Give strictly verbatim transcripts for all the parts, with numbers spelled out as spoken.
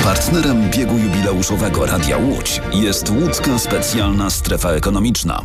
Partnerem biegu jubileuszowego Radia Łódź jest Łódzka Specjalna Strefa Ekonomiczna.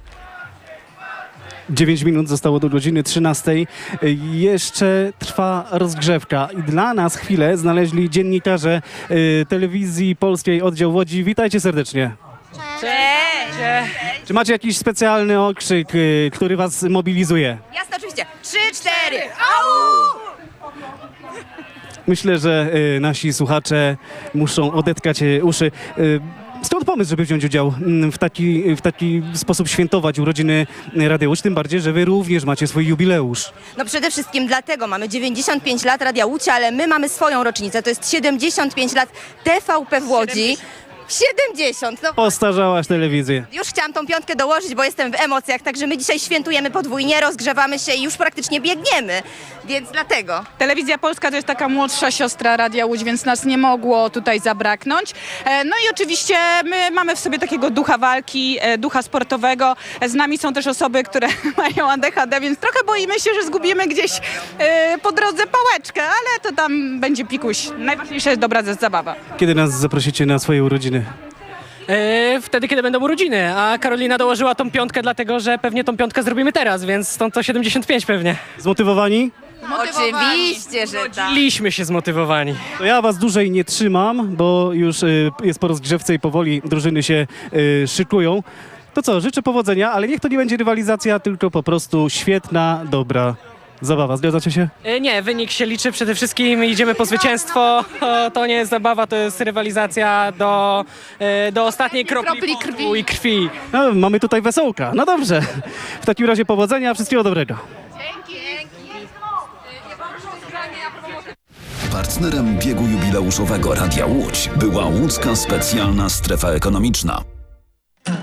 dziewięć minut zostało do godziny trzynastej. Jeszcze trwa rozgrzewka. I dla nas chwilę znaleźli dziennikarze y, telewizji polskiej oddział Łodzi. Witajcie serdecznie. Cześć! Czy macie jakiś specjalny okrzyk, y, który was mobilizuje? Jasne, oczywiście. Trzy, cztery, au! Myślę, że y, nasi słuchacze muszą odetkać y, uszy. Y, Skąd pomysł, żeby wziąć udział mm, w taki, w taki sposób świętować urodziny Radia Łódź? Tym bardziej, że wy również macie swój jubileusz. No przede wszystkim dlatego mamy dziewięćdziesiąt pięć lat Radia Łódź, ale my mamy swoją rocznicę. To jest siedemdziesiąt pięć lat T V P w Łodzi. siedemdziesiąt! No, Postarzałaś telewizję. już chciałam tą piątkę dołożyć, bo jestem w emocjach, także my dzisiaj świętujemy podwójnie, rozgrzewamy się i już praktycznie biegniemy, więc dlatego. Telewizja Polska to jest taka młodsza siostra Radia Łódź, więc nas nie mogło tutaj zabraknąć. E, No i oczywiście my mamy w sobie takiego ducha walki, e, ducha sportowego. E, Z nami są też osoby, które mają A D H D, więc trochę boimy się, że zgubimy gdzieś e, po drodze pałeczkę, ale to tam będzie pikuś. Najważniejsza jest dobra zabawa. Kiedy nas zaprosicie na swoje urodziny? Yy, wtedy, kiedy będą urodziny, a Karolina dołożyła tą piątkę, dlatego że pewnie tą piątkę zrobimy teraz, więc stąd to siedemdziesiąt pięć pewnie. Zmotywowani? Oczywiście, że tak. Liśmy się zmotywowani. To ja was dłużej nie trzymam, bo już y, jest po rozgrzewce i powoli drużyny się y, szykują. To co, życzę powodzenia, ale niech to nie będzie rywalizacja, tylko po prostu świetna, dobra zabawa. Zgadzacie się? Yy, nie, wynik się liczy przede wszystkim, idziemy po zwycięstwo. O, to nie jest zabawa, to jest rywalizacja do, yy, do ostatniej kropli potu i krwi. No, mamy tutaj wesołka. No dobrze. W takim razie powodzenia, wszystkiego dobrego. Partnerem biegu jubileuszowego Radia Łódź była Łódzka Specjalna Strefa Ekonomiczna.